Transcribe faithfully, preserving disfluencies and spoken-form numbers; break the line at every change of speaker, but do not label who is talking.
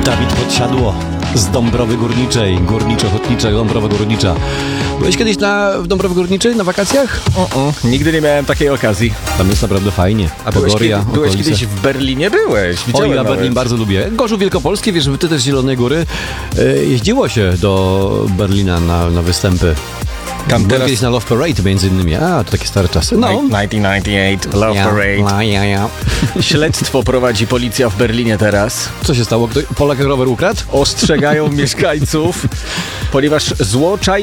Dawid Podsiadło z Dąbrowy Górniczej, górniczo-ochotnicza Dąbrowa Górnicza. Byłeś kiedyś na, w Dąbrowie Górniczej na wakacjach?
Uh-uh, nigdy nie miałem takiej okazji.
Tam jest naprawdę fajnie.
A byłeś,
Pogoria,
kiedy, byłeś
okolice.
kiedyś w Berlinie? Byłeś.
Oj, ja
nawet.
Berlin bardzo lubię. Gorzów Wielkopolskie, wiesz, ty też z Zielonej Góry. E, jeździło się do Berlina na, na występy.
Tam
Byłem
teraz...
kiedyś na Love Parade między innymi. A, to takie stare czasy. No.
tysiąc dziewięćset dziewięćdziesiąt osiem, Love
Ja,
Parade.
ja, ja, ja.
Śledztwo prowadzi policja w Berlinie teraz.
Co się stało? Kto, Polak rower ukradł?
Ostrzegają mieszkańców, ponieważ złocaj